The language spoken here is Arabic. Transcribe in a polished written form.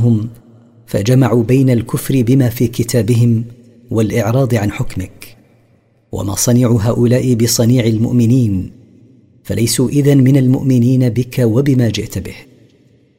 عنهم فجمعوا بين الكفر بما في كتابهم والإعراض عن حكمك. وما صنيع هؤلاء بصنيع المؤمنين، فليسوا إذن من المؤمنين بك وبما جئت به.